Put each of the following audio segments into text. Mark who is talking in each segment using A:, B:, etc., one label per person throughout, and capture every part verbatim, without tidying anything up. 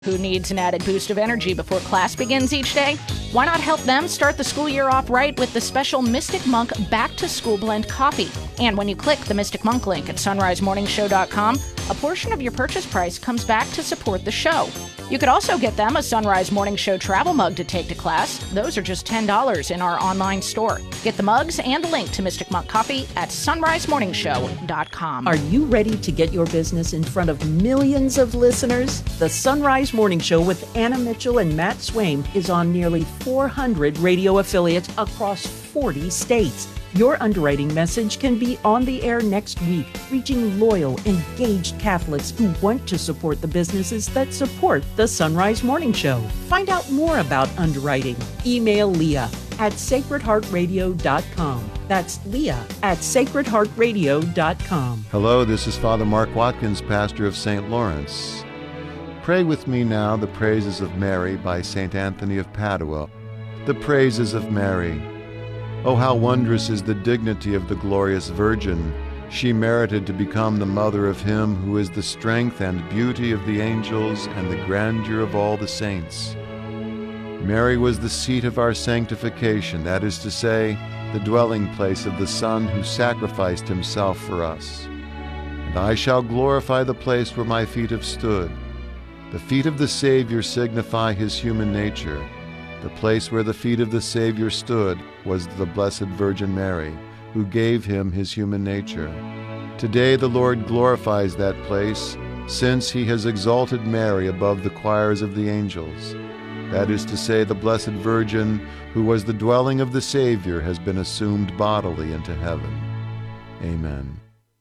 A: Who needs an added boost of energy before class begins each day? Why not help them start the school year off right with the special Mystic Monk Back to School Blend coffee? And when you click the Mystic Monk link at sunrise morning show dot com, a portion of your purchase price comes back to support the show. You could also get them a Sunrise Morning Show travel mug to take to class. Those are just ten dollars in our online store. Get the mugs and the link to Mystic Monk coffee at sunrise morning show dot com.
B: Are you ready to get your business in front of millions of listeners? The Sunrise Morning Show with Anna Mitchell and Matt Swaim is on nearly four hundred radio affiliates across forty states. Your underwriting message can be on the air next week, reaching loyal, engaged Catholics who want to support the businesses that support the Sunrise Morning Show. Find out more about underwriting. Email Leah at sacred heart radio dot com. That's Leah at sacred heart radio dot com.
C: Hello, this is Father Mark Watkins, pastor of Saint Lawrence. Pray with me now the praises of Mary by Saint Anthony of Padua. The praises of Mary. Oh, how wondrous is the dignity of the glorious Virgin! She merited to become the mother of him who is the strength and beauty of the angels and the grandeur of all the saints. Mary was the seat of our sanctification, that is to say, the dwelling place of the Son who sacrificed himself for us. And I shall glorify the place where my feet have stood. The feet of the Savior signify his human nature. The place where the feet of the Savior stood was the Blessed Virgin Mary, who gave him his human nature. Today the Lord glorifies that place, since he has exalted Mary above the choirs of the angels. That is to say, the Blessed Virgin, who was the dwelling of the Savior, has been assumed bodily into heaven. Amen.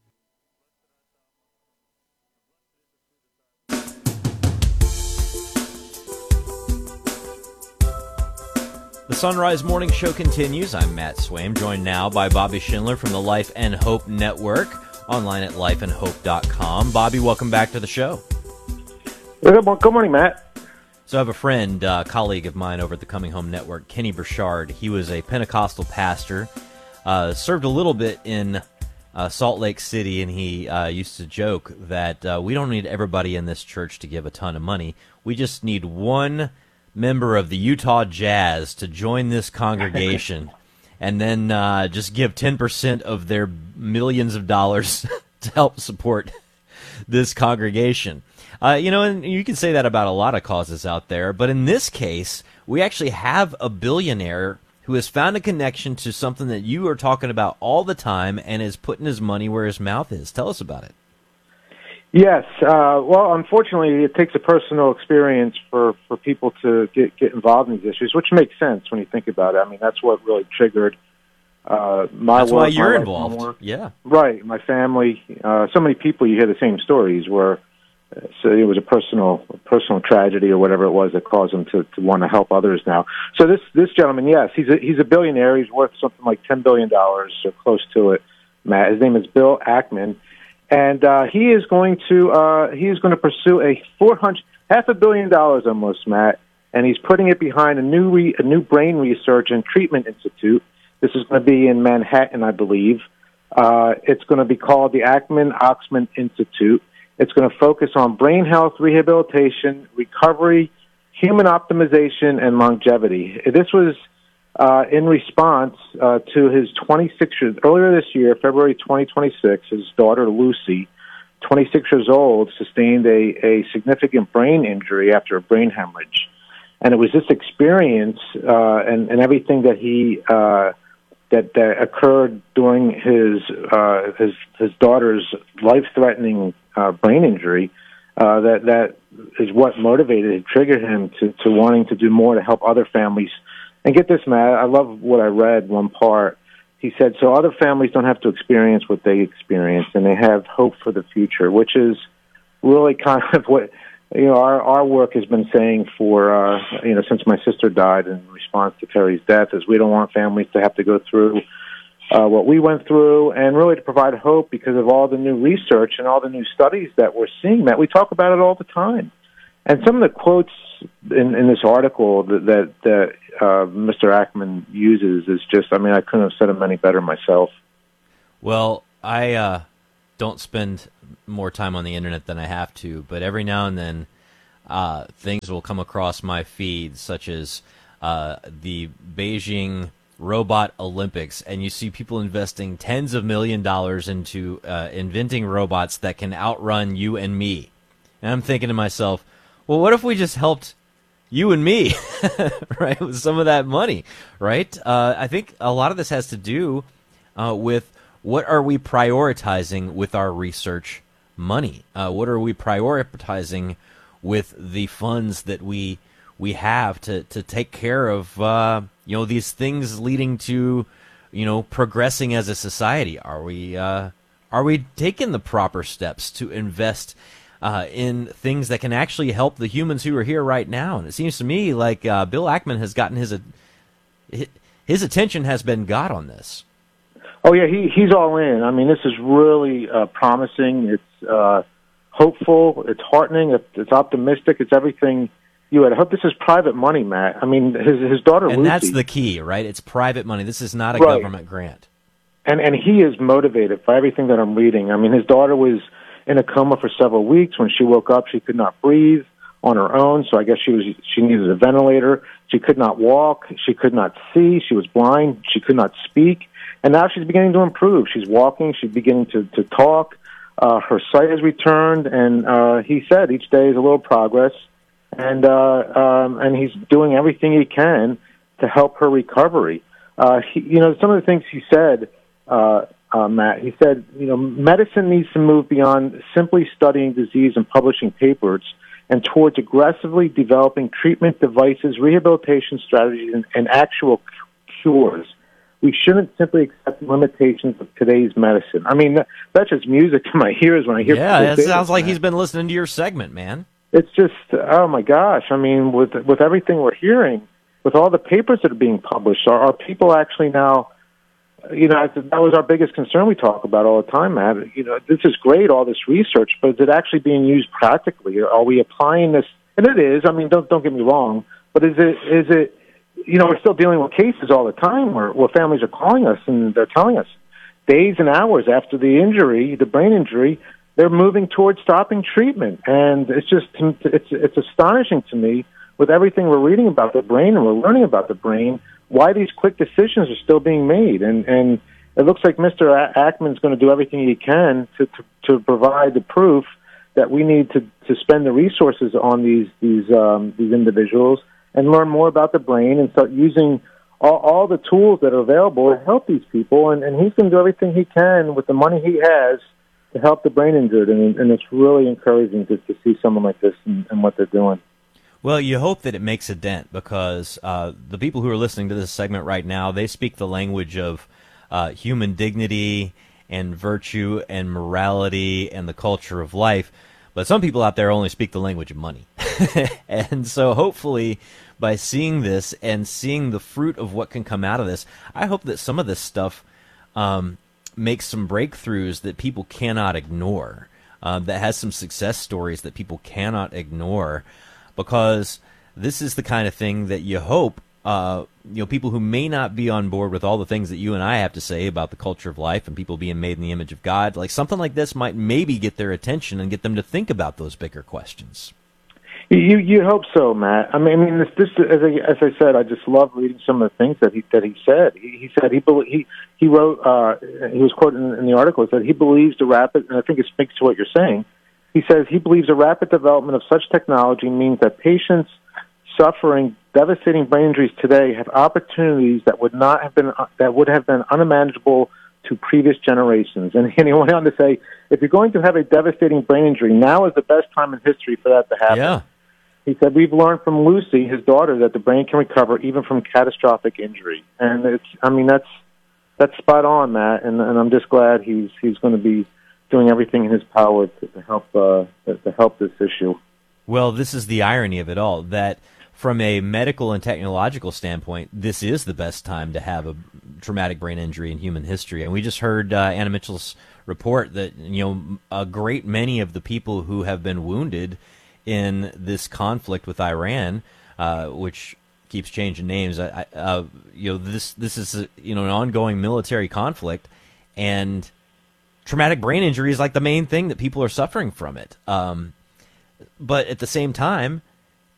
D: The Sunrise Morning Show continues. I'm Matt Swaim, joined now by Bobby Schindler from the Life and Hope Network, online at life and hope dot com. Bobby, welcome back to the show.
E: Good morning, Matt.
D: So I have a friend, uh, colleague of mine over at the Coming Home Network, Kenny Burchard. He was a Pentecostal pastor, uh, served a little bit in uh, Salt Lake City, and he uh, used to joke that uh, we don't need everybody in this church to give a ton of money. We just need one member of the Utah Jazz to join this congregation and then uh, just give ten percent of their millions of dollars to help support this congregation. Uh, you know, and you can say that about a lot of causes out there, but in this case, we actually have a billionaire who has found a connection to something that you are talking about all the time and is putting his money where his mouth is. Tell us about it.
E: Yes. Uh, well, unfortunately, it takes a personal experience for, for people to get, get involved in these issues, which makes sense when you think about it. I mean, that's what really triggered uh, my
D: that's
E: work.
D: That's why you're
E: my
D: involved. Yeah.
E: Right. My family. Uh, so many people, you hear the same stories where uh, so it was a personal a personal tragedy or whatever it was that caused them to, to want to help others now. So this this gentleman, yes, he's a, he's a billionaire. He's worth something like ten billion dollars or close to it, Matt. His name is Bill Ackman. And uh, he is going to uh, he is going to pursue a four hundred half a billion dollars almost, Matt, and he's putting it behind a new re, a new brain research and treatment institute. This is going to be in Manhattan, I believe. Uh, it's going to be called the Ackman Oxman Institute. It's going to focus on brain health, rehabilitation, recovery, human optimization, and longevity. This was Uh, in response uh, to his twenty-six years, earlier this year, February twenty twenty-six, his daughter Lucy, twenty-six years old, sustained a, a significant brain injury after a brain hemorrhage. And it was this experience uh, and, and everything that he uh, that, that occurred during his uh, his his daughter's life-threatening uh, brain injury uh, that that is what motivated and triggered him to, to wanting to do more to help other families. And get this, Matt, I love what I read, one part. He said, so other families don't have to experience what they experienced, and they have hope for the future, which is really kind of what, you know, our, our work has been saying for, uh, you know, since my sister died in response to Terry's death, is we don't want families to have to go through uh, what we went through, and really to provide hope because of all the new research and all the new studies that we're seeing, Matt. We talk about it all the time. And some of the quotes in, in this article that that, that uh, Mister Ackman uses is just, I mean, I couldn't have said them any better myself.
D: Well, I uh, don't spend more time on the internet than I have to, but every now and then uh, things will come across my feed, such as uh, the Beijing Robot Olympics, and you see people investing tens of million dollars into uh, inventing robots that can outrun you and me. And I'm thinking to myself, well, what if we just helped you and me, right, with some of that money, right? Uh, I think a lot of this has to do uh, with what are we prioritizing with our research money? Uh, what are we prioritizing with the funds that we we have to, to take care of, uh, you know, these things leading to, you know, progressing as a society? Are we uh, are we taking the proper steps to invest uh, in things that can actually help the humans who are here right now? And it seems to me like uh, Bill Ackman has gotten his his attention has been got on this.
E: Oh yeah, he he's all in. I mean, this is really uh, promising. It's uh, hopeful. It's heartening. It's, it's optimistic. It's everything you had. I hope this is private money, Matt. I mean, his his daughter
D: and
E: Lucy,
D: that's the key, right? It's private money. This is not a
E: right.
D: government grant.
E: And and he is motivated by everything that I'm reading. I mean, his daughter was in a coma for several weeks. When she woke up, she could not breathe on her own. So I guess she was she needed a ventilator. She could not walk. She could not see. She was blind. She could not speak. And now she's beginning to improve. She's walking. She's beginning to, to talk. Uh, her sight has returned. And uh, he said each day is a little progress. And uh, um, and he's doing everything he can to help her recovery. Uh, he, you know, some of the things he said, uh, uh, Matt, he said, you know, medicine needs to move beyond simply studying disease and publishing papers and towards aggressively developing treatment devices, rehabilitation strategies, and, and actual cures. We shouldn't simply accept limitations of today's medicine. I mean, that's just music to my ears when I hear.
D: Yeah, it sounds like he's been listening to your segment, man.
E: It's just, oh my gosh! I mean, with with everything we're hearing, with all the papers that are being published, are, are people actually now? You know, that was our biggest concern. We talk about all the time, Matt. You know, this is great, all this research, but is it actually being used practically? Are we applying this? And it is. I mean, don't don't get me wrong, but is it is it? You know, we're still dealing with cases all the time where, where families are calling us and they're telling us days and hours after the injury, the brain injury, they're moving towards stopping treatment. And it's just, it's, it's astonishing to me with everything we're reading about the brain and we're learning about the brain, why these quick decisions are still being made. And, and it looks like Mister Ackman's going to do everything he can to, to, to provide the proof that we need to, to spend the resources on these, these, um, these individuals and learn more about the brain and start using all, all the tools that are available to help these people. And, and he's going to do everything he can with the money he has to help the brain injured. And, and it's really encouraging to, to see someone like this and, and what they're doing.
D: Well, you hope that it makes a dent because uh, the people who are listening to this segment right now, they speak the language of uh, human dignity and virtue and morality and the culture of life. But some people out there only speak the language of money. And so hopefully by seeing this and seeing the fruit of what can come out of this, I hope that some of this stuff um, makes some breakthroughs that people cannot ignore, uh, that has some success stories that people cannot ignore, because this is the kind of thing that you hope uh, you know, people who may not be on board with all the things that you and I have to say about the culture of life and people being made in the image of God, like something like this might maybe get their attention and get them to think about those bigger questions.
E: You you hope so, Matt. I mean, I mean, this, this as I, as I said, I just love reading some of the things that he that he said. He, he said he he he wrote. Uh, he was quoted in, in the article that he believes the rapid, and I think it speaks to what you're saying. He says he believes the rapid development of such technology means that patients suffering devastating brain injuries today have opportunities that would not have been that would have been unimaginable to previous generations. And, and he went on to say, if you're going to have a devastating brain injury, now is the best time in history for that to happen.
D: Yeah.
E: He said, we've learned from Lucy, his daughter, that the brain can recover even from catastrophic injury. And it's, I mean, that's that's spot on, Matt. And, and I'm just glad he's he's going to be doing everything in his power to, to help uh, to help this issue.
D: Well, this is the irony of it all, that from a medical and technological standpoint, this is the best time to have a traumatic brain injury in human history. And we just heard uh, Anna Mitchell's report that, you know, a great many of the people who have been wounded in this conflict with Iran, uh, which keeps changing names, I, I, uh, you know, this this is a, you know, an ongoing military conflict, and traumatic brain injury is like the main thing that people are suffering from it. Um, but at the same time,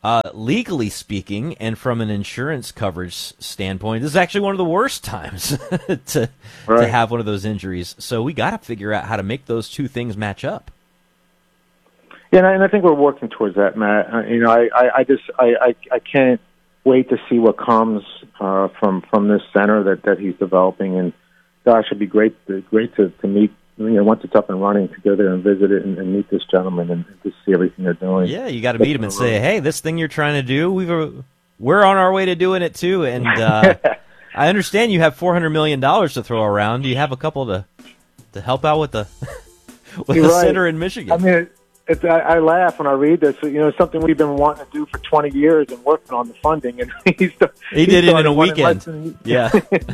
D: Uh, legally speaking, and from an insurance coverage standpoint, this is actually one of the worst times to
E: right.
D: to have one of those injuries. So we got to figure out how to make those two things match up.
E: Yeah, and I, and I think we're working towards that, Matt. Uh, you know, I, I, I just I, I, I can't wait to see what comes uh, from from this center that, that he's developing. And gosh, it'd be great to, great to, to meet. You know, once it's up and running, to go there and visit it and, and meet this gentleman and just see everything they're doing.
D: Yeah, you got to meet him and say, "Hey, this thing you're trying to do, we've uh, we're on our way to doing it too." And uh, I understand you have four hundred million dollars to throw around. Do you have a couple to to help out with the with
E: You're
D: the
E: right.
D: center in Michigan?
E: I mean, it, it's, I, I laugh when I read this. You know, it's something we've been wanting to do for twenty years and working on the funding, and he's
D: he did it in a weekend.
E: Than,
D: yeah,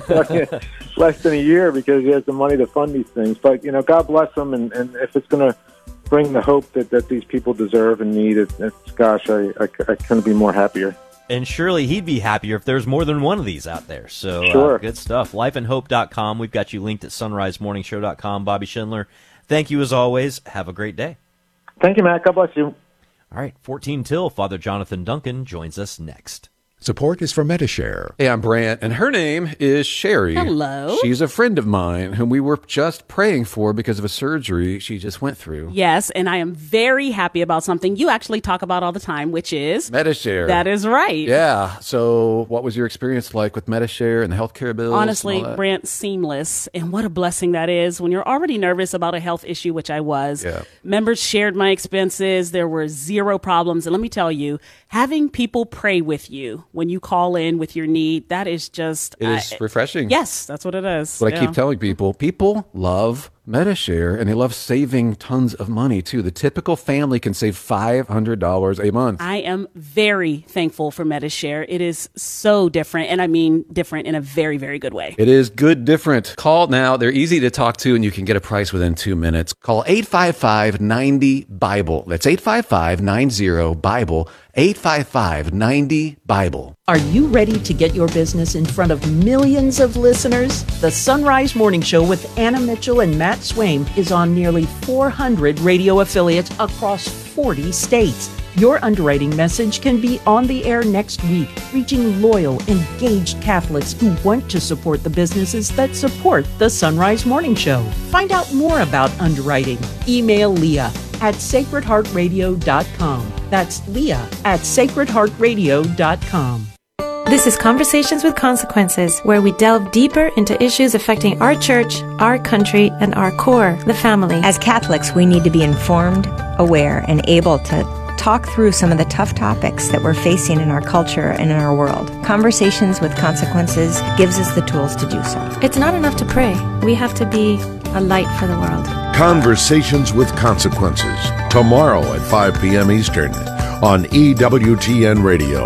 E: less than a year because he has the money to fund these things. But you know, God bless him, and, and if it's going to bring the hope that, that these people deserve and need, it, it's gosh, I, I, I couldn't be more happier.
D: And surely he'd be happier if there's more than one of these out there. So
E: sure.
D: uh, good stuff. life and hope dot com. We've got you linked at sunrise morning show dot com. Bobby Schindler, thank you as always. Have a great day.
E: Thank you, Matt. God bless you.
D: All right, fourteen till. Father Jonathan Duncan joins us next.
F: Support is for Medi-Share.
G: Hey, I'm Brant, and her name is Sherry.
H: Hello.
G: She's a friend of mine whom we were just praying for because of a surgery she just went through.
H: Yes, and I am very happy about something you actually talk about all the time, which is...
G: Medi-Share.
H: That is right.
G: Yeah. So what was your experience like with Medi-Share and the healthcare bills?
H: Honestly, Brant, seamless. And what a blessing that is when you're already nervous about a health issue, which I was.
G: Yeah.
H: Members shared my expenses. There were zero problems. And let me tell you, having people pray with you when you call in with your need, that is just...
G: It is
H: I,
G: refreshing.
H: Yes, that's what it is.
G: What
H: yeah.
G: I keep telling people, people love Medi-Share, and they love saving tons of money, too. The typical family can save five hundred dollars a month.
H: I am very thankful for Medi-Share. It is so different, and I mean different in a very, very good way.
G: It is good different. Call now. They're easy to talk to, and you can get a price within two minutes. Call eight five five, nine zero, Bible. That's eight five five, nine zero, Bible. eight five five, nine zero, Bible.
B: Are you ready to get your business in front of millions of listeners? The Sunrise Morning Show with Anna Mitchell and Matt Swaim is on nearly four hundred radio affiliates across forty states. Your underwriting message can be on the air next week, reaching loyal, engaged Catholics who want to support the businesses that support the Sunrise Morning Show. Find out more about underwriting. Email Leah at sacred heart radio dot com. That's Leah at sacred heart radio dot com.
I: This is Conversations with Consequences, where we delve deeper into issues affecting our church, our country, and our core, the family.
J: As Catholics, we need to be informed, aware, and able to talk through some of the tough topics that we're facing in our culture and in our world. Conversations with Consequences gives us the tools to do so.
I: It's not enough to pray. We have to be a light for the world.
F: Conversations with Consequences, tomorrow at five p.m. Eastern on E W T N Radio.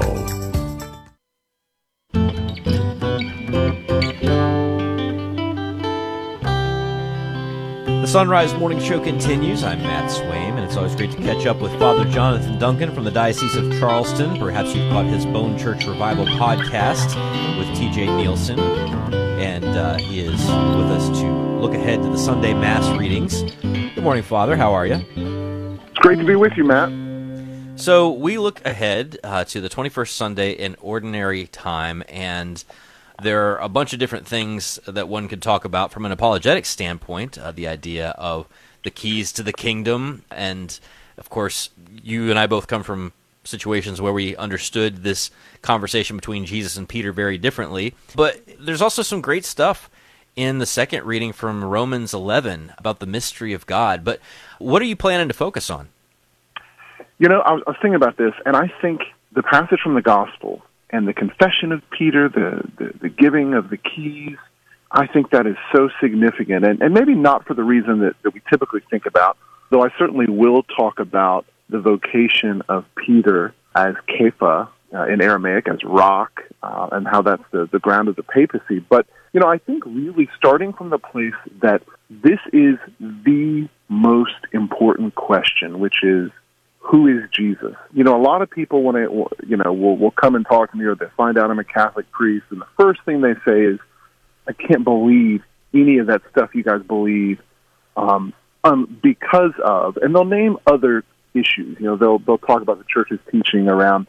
D: The Sunrise Morning Show continues. I'm Matt Swaim, and it's always great to catch up with Father Jonathan Duncan from the Diocese of Charleston. Perhaps you've caught his Bone Church Revival podcast with T J Nielsen, and uh, he is with us to look ahead to the Sunday Mass readings. Good morning, Father. How are you?
K: It's great to be with you, Matt.
D: So we look ahead uh, to the twenty-first Sunday in Ordinary Time, and there are a bunch of different things that one could talk about from an apologetic standpoint, uh, the idea of the keys to the kingdom. And, of course, you and I both come from situations where we understood this conversation between Jesus and Peter very differently. But there's also some great stuff in the second reading from Romans eleven about the mystery of God. But what are you planning to focus on?
K: You know, I was, I was thinking about this, and I think the passage from the Gospel and the confession of Peter, the, the, the giving of the keys, I think that is so significant, and, and maybe not for the reason that, that we typically think about, though I certainly will talk about the vocation of Peter as Kepha uh, in Aramaic, as rock, uh, and how that's the, the ground of the papacy. But, you know, I think really starting from the place that this is the most important question, which is, who is Jesus? You know, a lot of people, when it, you know, will will come and talk to me, or they find out I'm a Catholic priest, and the first thing they say is, "I can't believe any of that stuff you guys believe," um, um, because of, and they'll name other issues. You know, they'll they'll talk about the church's teaching around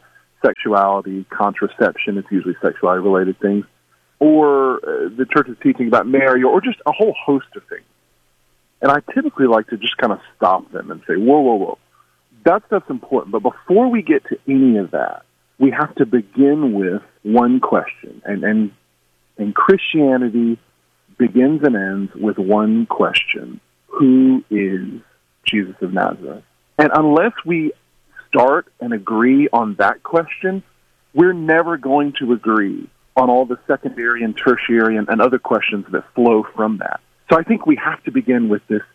K: sexuality, contraception, it's usually sexuality-related things, or uh, the church is teaching about Mary, or just a whole host of things. And I typically like to just kind of stop them and say, whoa, whoa, whoa. That stuff's important, but before we get to any of that, we have to begin with one question. And, and, and Christianity begins and ends with one question. Who is Jesus of Nazareth? And unless we start and agree on that question, we're never going to agree on all the secondary and tertiary and, and other questions that flow from that. So I think we have to begin with this,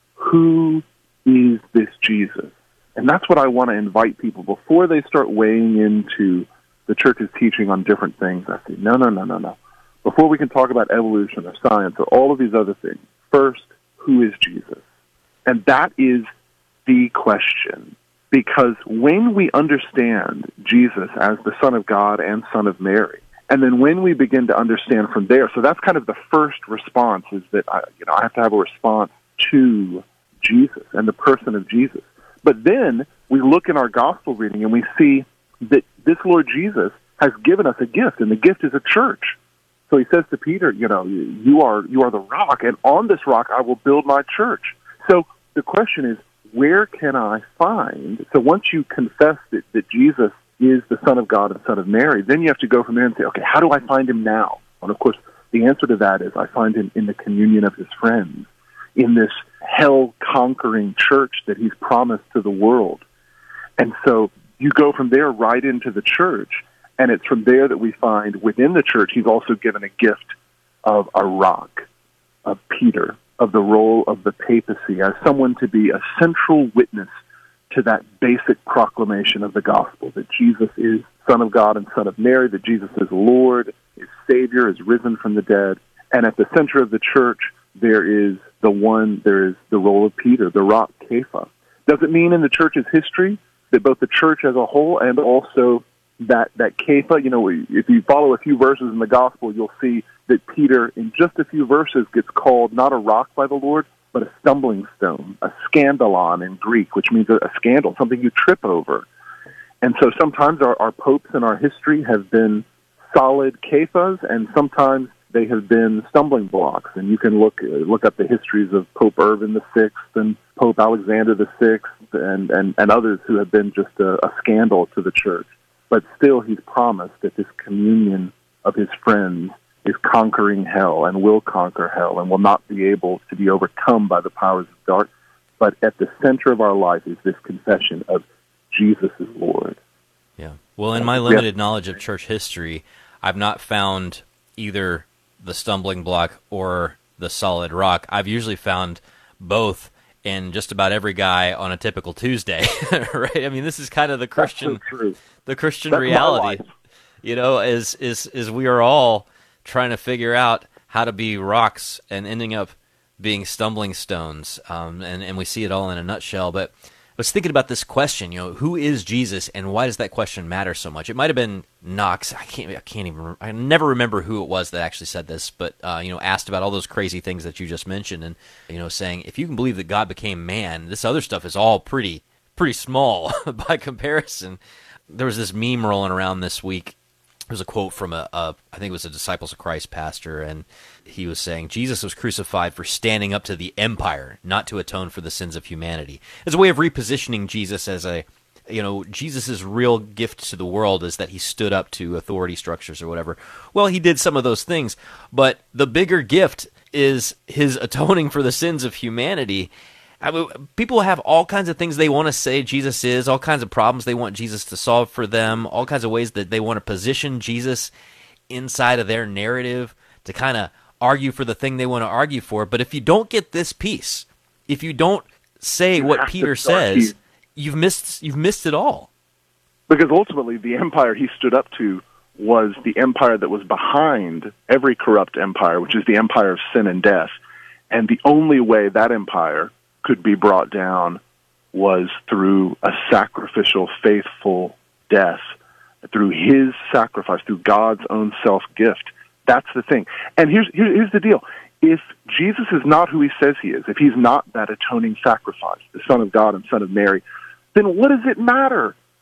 K: who is this Jesus? And that's what I want to invite people before they start weighing into the church's teaching on different things. I say, no, no, no, no, no. Before we can talk about evolution or science or all of these other things, first, who is Jesus? And that is the question. Because when we understand Jesus as the Son of God and Son of Mary, and then when we begin to understand from there, so that's kind of the first response, is that I, you know, I have to have a response to Jesus and the person of Jesus. But then we look in our gospel reading and we see that this Lord Jesus has given us a gift, and the gift is a church. So he says to Peter, you know, you are you are the rock, and on this rock I will build my church. So the question is, where can I find? So once you confess that, that Jesus is the Son of God and Son of Mary, then you have to go from there and say, okay, how do I find him now? And of course, the answer to that is I find him in the communion of his friends, in this hell-conquering church that he's promised to the world. And so you go from there right into the church, and it's from there that we find within the church he's also given a gift of a rock, of Peter, of the role of the papacy as someone to be a central witness to that basic proclamation of the gospel, that Jesus is Son of God and Son of Mary, that Jesus is Lord, is Savior, is risen from the dead. And at the center of the church, there is the one, there is the role of Peter, the rock, Kepha. Does it mean in the church's history that both the church as a whole and also that, that Kepha, you know, if you follow a few verses in the gospel, you'll see that Peter, in just a few verses, gets called not a rock by the Lord, but a stumbling stone, a scandalon in Greek, which means a, a scandal, something you trip over. And so sometimes our, our popes in our history have been solid kephas, and sometimes they have been stumbling blocks. And you can look look up the histories of Pope Urban the Sixth and Pope Alexander the Sixth and, and, and others who have been just a, a scandal to the church. But still, he's promised that this communion of his friends is conquering hell and will conquer hell and will not be able to be overcome by the powers of dark. But at the center of our life is this confession of Jesus is Lord.
D: Yeah. Well, in my limited yeah. knowledge of church history, I've not found either the stumbling block or the solid rock. I've usually found both in just about every guy on a typical Tuesday, right? I mean, this is kind of the Christian,
K: so
D: the Christian
K: That's
D: reality, you know, is, is, is we are all trying to figure out how to be rocks and ending up being stumbling stones. Um, and, and we see it all in a nutshell. But I was thinking about this question, you know, who is Jesus and why does that question matter so much? It might have been Knox. I can't, I can't even, I never remember who it was that actually said this, but, uh, you know, asked about all those crazy things that you just mentioned and, you know, saying, if you can believe that God became man, this other stuff is all pretty, pretty small by comparison. There was this meme rolling around this week. There's a quote from a, a, I think it was a Disciples of Christ pastor, and he was saying, Jesus was crucified for standing up to the empire, not to atone for the sins of humanity. As a way of repositioning Jesus as a, you know, Jesus' real gift to the world is that he stood up to authority structures or whatever. Well, he did some of those things, but the bigger gift is his atoning for the sins of humanity. I mean, people have all kinds of things they want to say Jesus is, all kinds of problems they want Jesus to solve for them, all kinds of ways that they want to position Jesus inside of their narrative to kind of argue for the thing they want to argue for. But if you don't get this piece, if you don't say
K: you
D: what Peter says, you've missed you've missed it all.
K: Because ultimately the empire he stood up to was the empire that was behind every corrupt empire, which is the empire of sin and death. And the only way that empire could be brought down was through a sacrificial, faithful death, through his sacrifice, through God's own self-gift. That's the thing. And here's, here's the deal. If Jesus is not who he says he is, if he's not that atoning sacrifice, the Son of God and Son of Mary, then what does it matter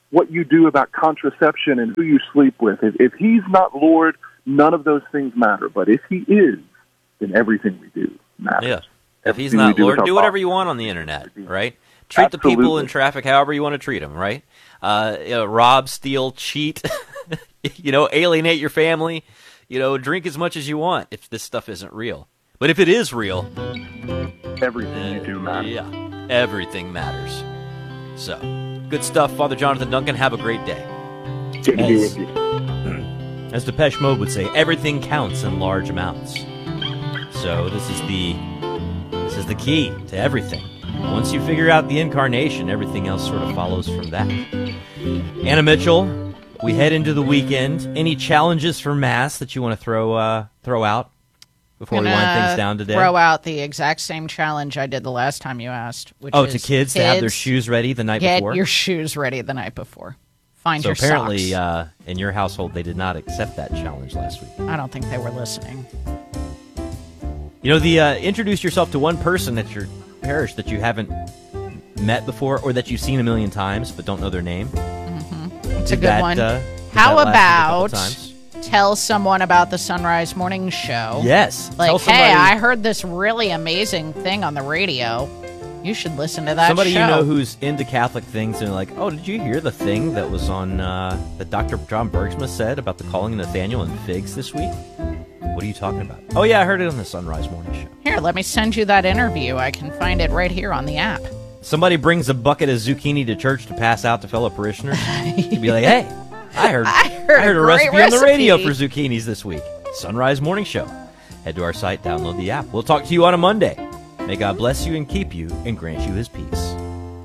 K: what you do about contraception and who you sleep with. If, if he's not Lord, none of those things matter. But if he is, then everything we do matters.
D: Yeah. If he's
K: Everything we
D: not
K: do
D: Lord,
K: with
D: do
K: our
D: whatever
K: bodies.
D: you want on the internet, right? Treat the people
K: Absolutely.
D: in traffic however you want to treat them, right? Uh, you know, rob, steal, cheat, you know, alienate your family, you know, drink as much as you want if this stuff isn't real. But if it is real,
K: everything you do matters.
D: Yeah, everything matters. So, good stuff, Father Jonathan Duncan. Have a great day.
K: Good to be with you.
D: As Depeche Mode would say, everything counts in large amounts. So this is the this is the key to everything. Once you figure out the incarnation, everything else sort of follows from that. Anna Mitchell, we head into the weekend. Any challenges for Mass that you want to throw uh, throw out before we wind things down today?
A: Throw out the exact same challenge I did the last time you asked. Which
D: oh,
A: is
D: to kids, kids to have their shoes ready the night
A: get
D: before?
A: Get your shoes ready the night before. Find
D: so
A: your
D: apparently,
A: socks.
D: uh, in your household, they did not accept that challenge last week.
A: I don't think they were listening.
D: You know, the uh, introduce yourself to one person at your parish that you haven't met before or that you've seen a million times but don't know their name.
A: Mm-hmm. It's
D: Did
A: a good
D: that,
A: one.
D: Uh,
A: How
D: that last
A: about
D: you a couple times?
A: Tell someone about the Sunrise Morning Show?
D: Yes.
A: Like,
D: Tell somebody,
A: hey, I heard this really amazing thing on the radio. You should listen to that
D: somebody
A: show.
D: you know who's into Catholic things and like, oh, did you hear the thing that was on uh, that Doctor John Bergsma said about the calling of Nathaniel and figs this week? What are you talking about? Oh, yeah, I heard it on the Sunrise Morning Show.
A: Here, let me send you that interview. I can find it right here on the app.
D: Somebody brings a bucket of zucchini to church to pass out to fellow parishioners. You'd be like, hey, I heard,
A: I heard,
D: I heard
A: a,
D: a
A: great
D: recipe,
A: recipe
D: on the radio for zucchinis this week. Sunrise Morning Show. Head to our site, download the app. We'll talk to you on a Monday. May God bless you and keep you and grant you his peace.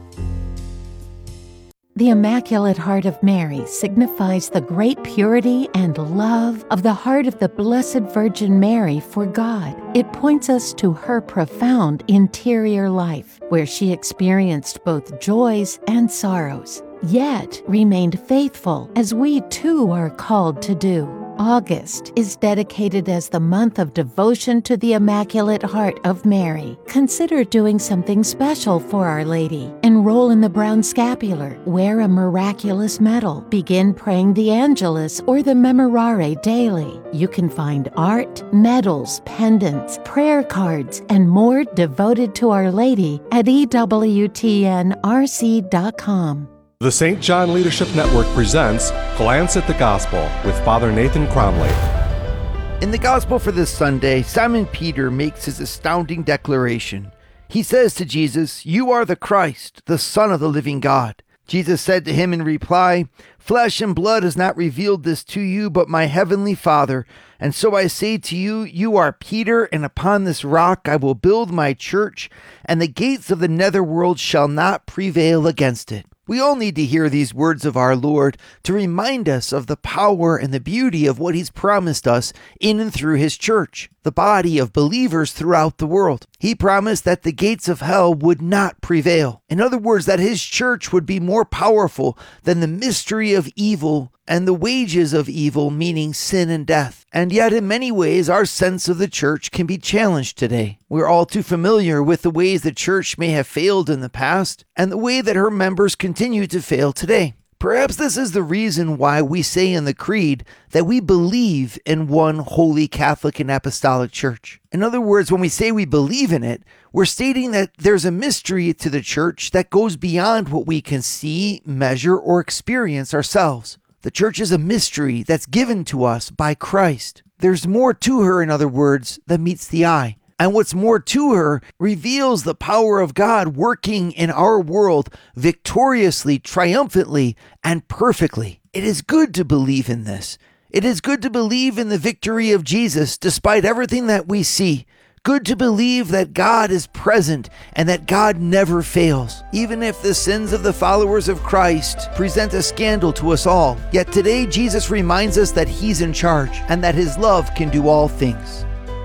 L: The Immaculate Heart of Mary signifies the great purity and love of the heart of the Blessed Virgin Mary for God. It points us to her profound interior life, where she experienced both joys and sorrows, yet remained faithful, as we too are called to do. August is dedicated as the month of devotion to the Immaculate Heart of Mary. Consider doing something special for Our Lady. Enroll in the Brown Scapular, wear a miraculous medal, begin praying the Angelus or the Memorare daily. You can find art, medals, pendants, prayer cards, and more devoted to Our Lady at E W T N R C dot com.
M: The Saint John Leadership Network presents Glance at the Gospel with Father Nathan Cromley.
N: In the Gospel for this Sunday, Simon Peter makes his astounding declaration. He says to Jesus, "You are the Christ, the Son of the living God." Jesus said to him in reply, "Flesh and blood has not revealed this to you, but my heavenly Father. And so I say to you, you are Peter, and upon this rock I will build my church, and the gates of the netherworld shall not prevail against it." We all need to hear these words of our Lord to remind us of the power and the beauty of what He's promised us in and through His church, the body of believers throughout the world. He promised that the gates of hell would not prevail. In other words, that His church would be more powerful than the mystery of evil and the wages of evil, meaning sin and death. And yet, in many ways, our sense of the church can be challenged today. We're all too familiar with the ways the church may have failed in the past and the way that her members continue to fail today. Perhaps this is the reason why we say in the Creed that we believe in one holy Catholic and Apostolic Church. In other words, when we say we believe in it, we're stating that there's a mystery to the church that goes beyond what we can see, measure, or experience ourselves. The church is a mystery that's given to us by Christ. There's more to her, in other words, than meets the eye. And what's more to her reveals the power of God working in our world victoriously, triumphantly, and perfectly. It is good to believe in this. It is good to believe in the victory of Jesus despite everything that we see. Good to believe that God is present and that God never fails. Even if the sins of the followers of Christ present a scandal to us all, yet today Jesus reminds us that He's in charge and that His love can do all things.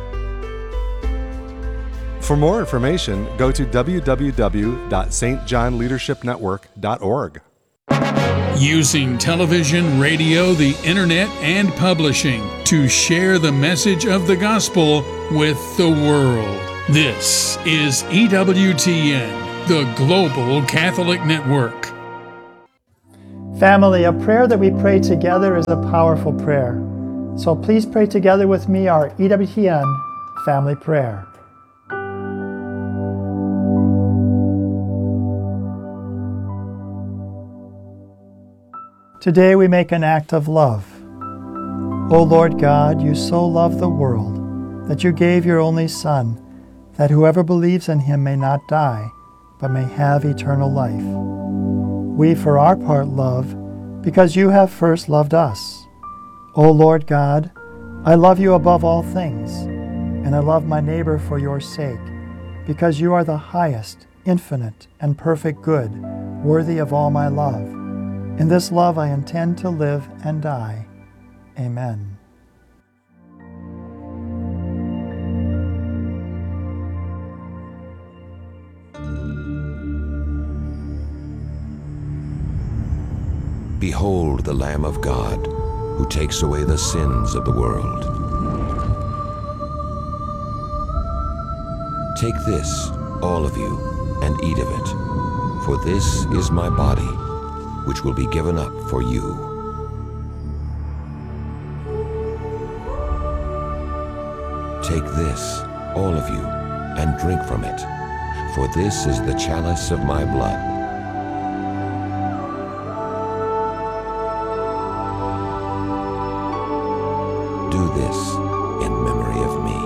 M: For more information, go to w w w dot s t john leadership network dot org.
O: Using television, radio, the internet, and publishing to share the message of the gospel with the world. This is E W T N, the Global Catholic Network.
P: Family, a prayer that we pray together is a powerful prayer. So please pray together with me our E W T N family prayer. Today we make an act of love. O Lord God, you so loved the world that you gave your only Son, that whoever believes in him may not die, but may have eternal life. We, for our part, love because you have first loved us. O Lord God, I love you above all things, and I love my neighbor for your sake, because you are the highest, infinite, and perfect good, worthy of all my love. In this love I intend to live and die. Amen.
Q: Behold the Lamb of God, who takes away the sins of the world. Take this, all of you, and eat of it, for this is my body, which will be given up for you. Take this, all of you, and drink from it, for this is the chalice of my blood. Do this in memory of me.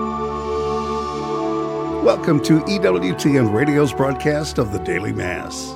R: Welcome to E W T N Radio's broadcast of the Daily Mass.